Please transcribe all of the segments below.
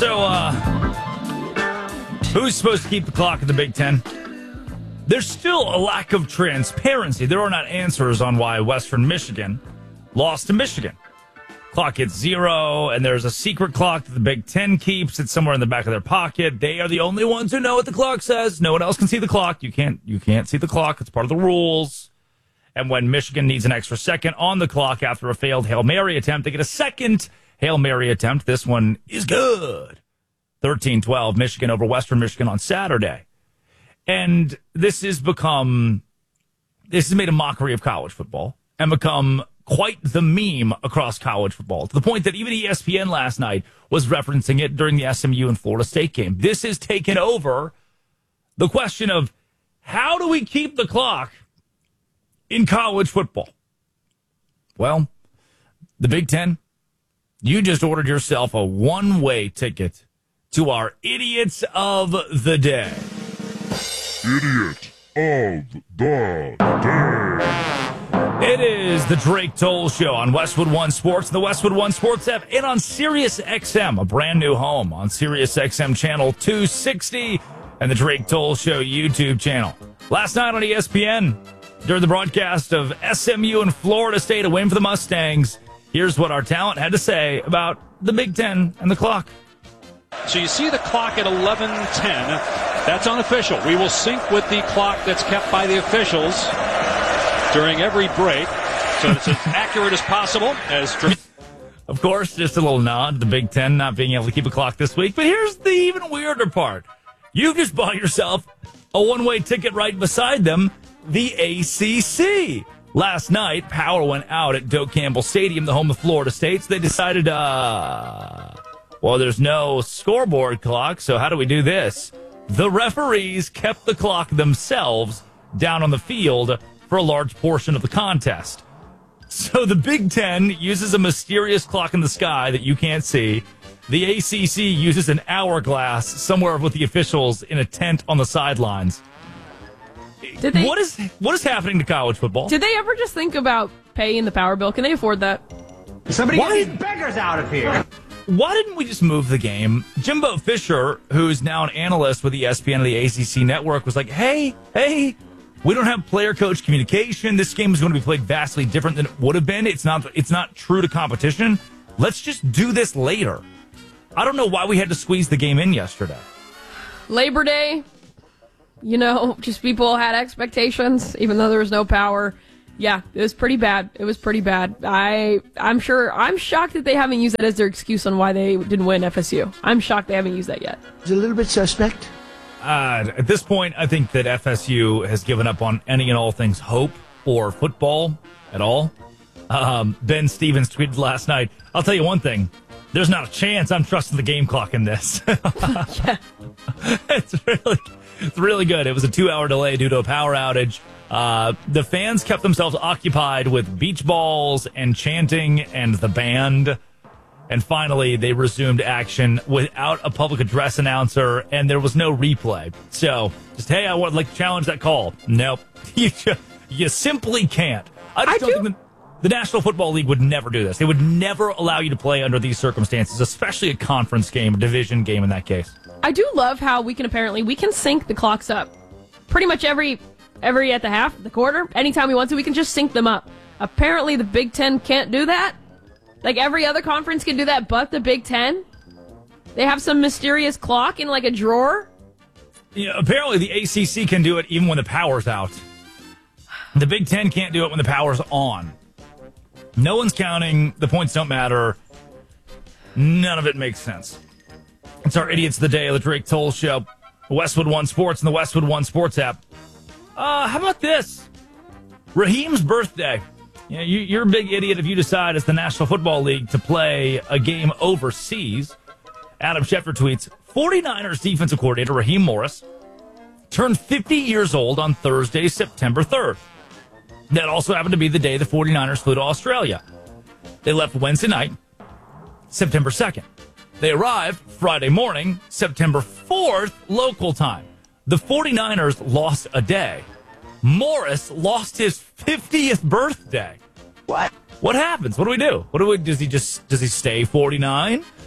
So, who's supposed to keep the clock in the Big Ten? There's still a lack of transparency. There are not answers on why Western Michigan lost to Michigan. Clock hits 0, and there's a secret clock that the Big Ten keeps. It's somewhere in the back of their pocket. They are the only ones who know what the clock says. No one else can see the clock. You can't see the clock. It's part of the rules. And when Michigan needs an extra second on the clock after a failed Hail Mary attempt, they get a second Hail Mary attempt. This one is good. 13-12, Michigan over Western Michigan on Saturday. And this has made a mockery of college football and become quite the meme across college football, to the point that even ESPN last night was referencing it during the SMU and Florida State game. This has taken over the question of how do we keep the clock in college football? Well, the Big Ten, you just ordered yourself a one-way ticket to our Idiots of the Day. Idiot of the Day. It is the Drake Toll Show on Westwood One Sports, the Westwood One Sports app, and on Sirius XM, a brand new home on Sirius XM channel 260 and the Drake Toll Show YouTube channel. Last night on ESPN, during the broadcast of SMU and Florida State, a win for the Mustangs, here's what our talent had to say about the Big Ten and the clock. So you see the clock at 11:10. That's unofficial. We will sync with the clock that's kept by the officials during every break, so it's as accurate as possible. Of course, just a little nod to the Big Ten not being able to keep a clock this week. But here's the even weirder part. You just bought yourself a one-way ticket right beside them, the ACC. Last night, power went out at Doak Campbell Stadium, the home of Florida State. So they decided, well, there's no scoreboard clock, so how do we do this? The referees kept the clock themselves down on the field for a large portion of the contest. So the Big Ten uses a mysterious clock in the sky that you can't see. The ACC uses an hourglass somewhere with the officials in a tent on the sidelines. What is happening to college football? Did they ever just think about paying the power bill? Can they afford that? Somebody get these beggars out of here. Why didn't we just move the game? Jimbo Fisher, who's now an analyst with ESPN and the ACC network, was like, hey, we don't have player-coach communication. This game is going to be played vastly different than it would have been. It's not true to competition. Let's just do this later. I don't know why we had to squeeze the game in yesterday. Labor Day, just people had expectations, even though there was no power. Yeah, it was pretty bad. I'm shocked that they haven't used that as their excuse on why they didn't win FSU. I'm shocked they haven't used that yet. It's a little bit suspect. At this point, I think that FSU has given up on any and all things hope for football at all. Ben Stevens tweeted last night, I'll tell you one thing. There's not a chance I'm trusting the game clock in this. Yeah. It's really good. It was a 2-hour delay due to a power outage. The fans kept themselves occupied with beach balls and chanting and the band. And finally, they resumed action without a public address announcer, and there was no replay. So, just, hey, I would like to challenge that call. Nope. You simply can't. I don't think the National Football League would never do this. They would never allow you to play under these circumstances, especially a conference game, a division game in that case. I do love how we can sync the clocks up. Pretty much every at the half, the quarter, anytime we want to, we can just sync them up. Apparently, the Big Ten can't do that. Like every other conference can do that, but the Big Ten? They have some mysterious clock in like a drawer? Yeah, apparently the ACC can do it even when the power's out. The Big Ten can't do it when the power's on. No one's counting. The points don't matter. None of it makes sense. It's our Idiots of the Day of the Drake Toll Show. Westwood One Sports and the Westwood One Sports app. How about this? Raheem's birthday. Yeah, you're a big idiot if you decide as the National Football League to play a game overseas. Adam Schefter tweets, 49ers defensive coordinator Raheem Morris turned 50 years old on Thursday, September 3rd. That also happened to be the day the 49ers flew to Australia. They left Wednesday night, September 2nd. They arrived Friday morning, September 4th, local time. The 49ers lost a day. Morris lost his 50th birthday. What happens? What do we do? Does he stay 49?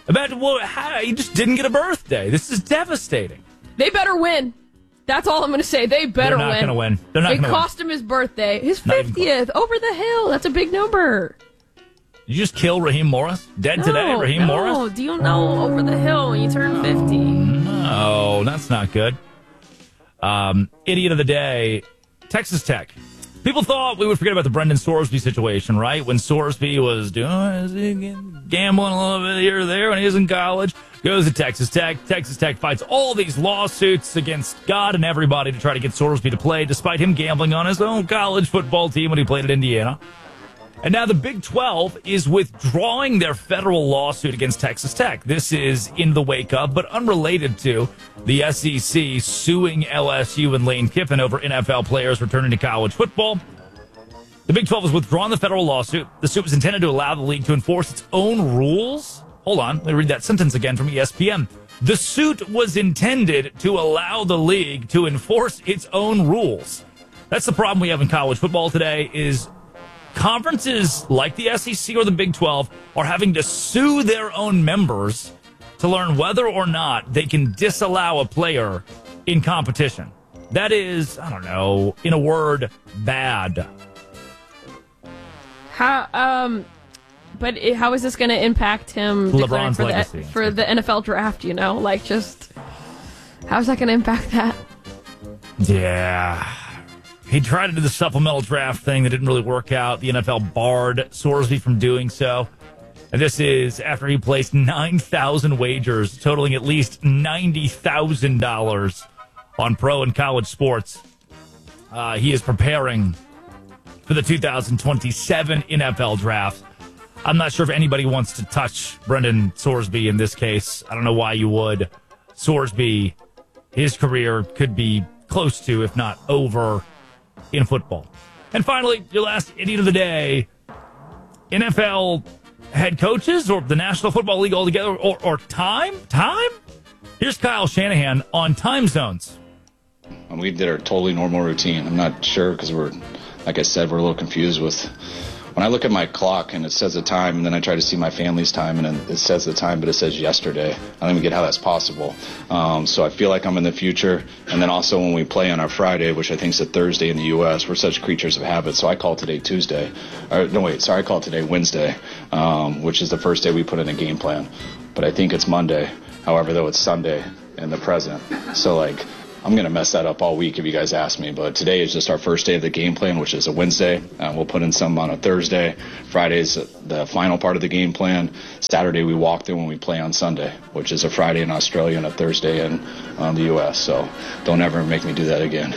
Imagine, he just didn't get a birthday. This is devastating. They better win. That's all I'm going to say. They better win. They're not going to win. They're not going to win. It cost him his birthday. His 50th. Over the hill. That's a big number. Did you just kill Raheem Morris? Dead today, Raheem Morris? No, do you know over the hill when you turn 50? No, that's not good. Idiot of the day, Texas Tech. People thought we would forget about the Brendan Sorsby situation, right? When Sorsby was gambling a little bit here or there when he was in college, goes to Texas Tech. Texas Tech fights all these lawsuits against God and everybody to try to get Sorsby to play, despite him gambling on his own college football team when he played at Indiana. And now the Big 12 is withdrawing their federal lawsuit against Texas Tech. This is in the wake of, but unrelated to, the SEC suing LSU and Lane Kiffin over NFL players returning to college football. The Big 12 has withdrawn the federal lawsuit. The suit was intended to allow the league to enforce its own rules. Hold on, let me read that sentence again from ESPN. The suit was intended to allow the league to enforce its own rules. That's the problem we have in college football today is conferences like the SEC or the Big 12 are having to sue their own members to learn whether or not they can disallow a player in competition. That is, I don't know, in a word, bad. But how is this going to impact him LeBron's legacy for the NFL draft, you know? Like, just, how's that going to impact that? Yeah. He tried to do the supplemental draft thing that didn't really work out. The NFL barred Sorsby from doing so. And this is after he placed 9,000 wagers, totaling at least $90,000 on pro and college sports. He is preparing for the 2027 NFL draft. I'm not sure if anybody wants to touch Brendan Sorsby in this case. I don't know why you would. Sorsby, his career could be close to, if not over, in football. And finally, your last idiot of the day, NFL head coaches or the National Football League altogether, or time? Here's Kyle Shanahan on time zones. We did our totally normal routine. I'm not sure because like I said, we're a little confused with when I look at my clock and it says the time, and then I try to see my family's time, and then it says the time, but it says yesterday. I don't even get how that's possible. So I feel like I'm in the future. And then also when we play on our Friday, which I think is a Thursday in the U.S., we're such creatures of habit. So I call today Tuesday. I call today Wednesday, which is the first day we put in a game plan. But I think it's Monday. However, though, it's Sunday in the present. So, I'm going to mess that up all week if you guys ask me, but today is just our first day of the game plan, which is a Wednesday. We'll put in some on a Thursday. Friday's the final part of the game plan. Saturday we walk through when we play on Sunday, which is a Friday in Australia and a Thursday in the U.S., so don't ever make me do that again.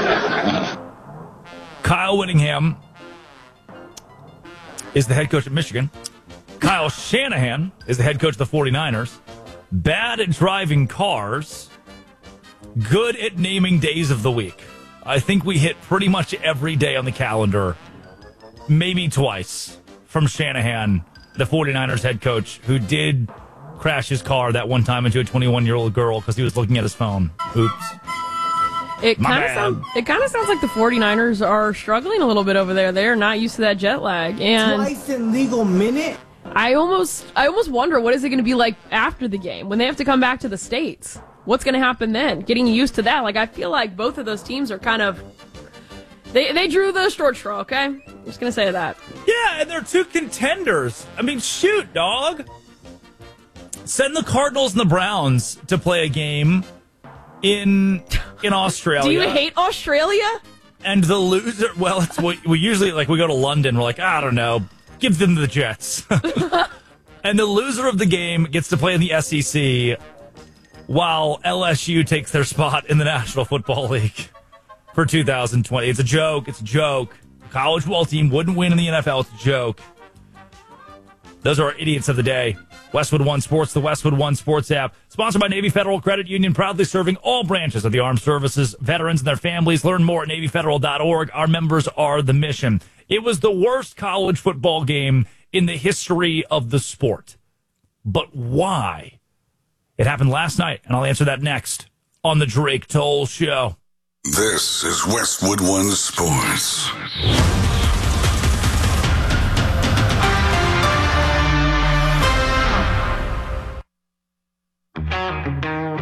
Kyle Whittingham is the head coach of Michigan. Kyle Shanahan is the head coach of the 49ers. Bad at driving cars. Good at naming days of the week. I think we hit pretty much every day on the calendar, maybe twice, from Shanahan, the 49ers head coach, who did crash his car that one time into a 21-year-old girl because he was looking at his phone. Oops. It kind of sounds like the 49ers are struggling a little bit over there. They're not used to that jet lag. And Twice in legal minute? I almost wonder what is it going to be like after the game when they have to come back to the States. What's going to happen then? Getting used to that. I feel like both of those teams are kind of... They drew the short straw, okay? I'm just going to say that. Yeah, and they're two contenders. I mean, shoot, dog. Send the Cardinals and the Browns to play a game in Australia. Do you hate Australia? And the loser... Well, it's we usually, we go to London. We're like, I don't know. Give them the Jets. And the loser of the game gets to play in the SEC... while LSU takes their spot in the National Football League for 2020. It's a joke. It's a joke. The college football team wouldn't win in the NFL. It's a joke. Those are our idiots of the day. Westwood One Sports, the Westwood One Sports app. Sponsored by Navy Federal Credit Union, proudly serving all branches of the armed services, veterans and their families. Learn more at NavyFederal.org. Our members are the mission. It was the worst college football game in the history of the sport. But why? It happened last night, and I'll answer that next on the Drake Toll Show. This is Westwood One Sports.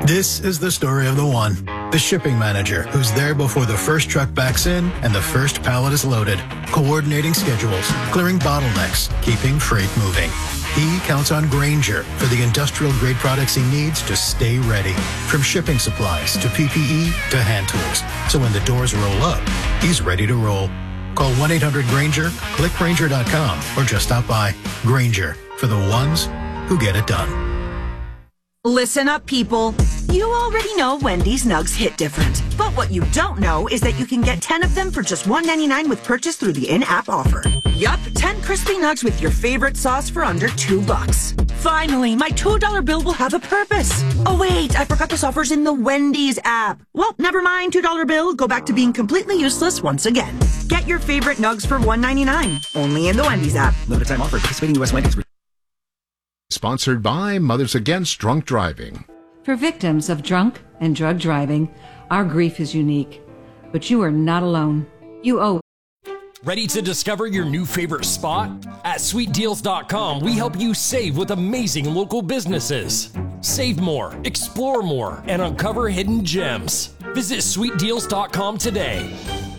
This is the story of the one. The shipping manager who's there before the first truck backs in and the first pallet is loaded, coordinating schedules, clearing bottlenecks, keeping freight moving. He counts on Grainger for the industrial-grade products he needs to stay ready. From shipping supplies to PPE to hand tools. So when the doors roll up, he's ready to roll. Call 1-800-GRAINGER, click Grainger.com, or just stop by. Grainger, for the ones who get it done. Listen up, people. You already know Wendy's nugs hit different. But what you don't know is that you can get 10 of them for just $1.99 with purchase through the in-app offer. Yup, 10 crispy nugs with your favorite sauce for under $2. Finally, my $2 bill will have a purpose. Oh wait, I forgot this offer's in the Wendy's app. Well, never mind, $2 bill. Go back to being completely useless once again. Get your favorite nugs for $1.99. Only in the Wendy's app. Limited time offer. Participating U.S. Wendy's. Sponsored by Mothers Against Drunk Driving. For victims of drunk and drug driving, our grief is unique. But you are not alone. You owe. Ready to discover your new favorite spot? At SweetDeals.com, we help you save with amazing local businesses. Save more, explore more, and uncover hidden gems. Visit SweetDeals.com today.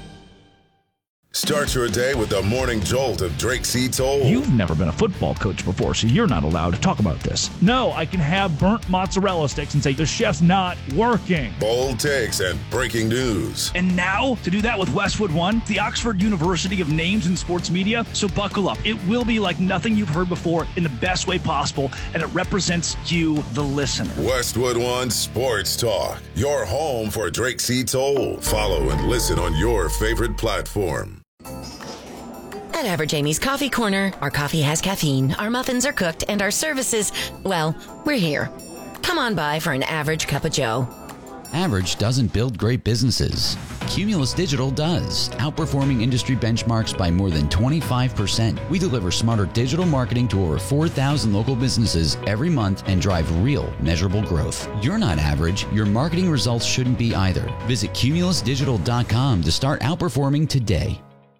Start your day with the morning jolt of Drake C. Toll. You've never been a football coach before, so you're not allowed to talk about this. No, I can have burnt mozzarella sticks and say the chef's not working. Bold takes and breaking news. And now, to do that with Westwood One, the Oxford University of names in sports media, so buckle up. It will be like nothing you've heard before in the best way possible, and it represents you, the listener. Westwood One Sports Talk, your home for Drake C. Toll. Follow and listen on your favorite platform. At Average Amy's Coffee Corner, our coffee has caffeine, our muffins are cooked, and our services, well, we're here. Come on by for an average cup of joe. Average doesn't build great businesses. Cumulus Digital does, outperforming industry benchmarks by more than 25%. We deliver smarter digital marketing to over 4,000 local businesses every month and drive real, measurable growth. You're not average. Your marketing results shouldn't be either. Visit cumulusdigital.com to start outperforming today.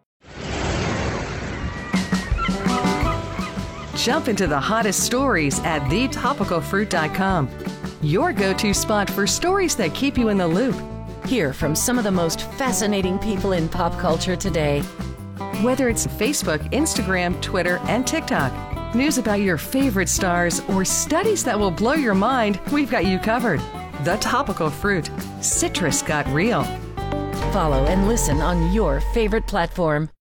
Jump into the hottest stories at thetopicalfruit.com. Your go-to spot for stories that keep you in the loop. Hear from some of the most fascinating people in pop culture today. Whether it's Facebook, Instagram, Twitter, and TikTok, news about your favorite stars, or studies that will blow your mind, we've got you covered. The Topical Fruit. Citrus got real. Follow and listen on your favorite platform.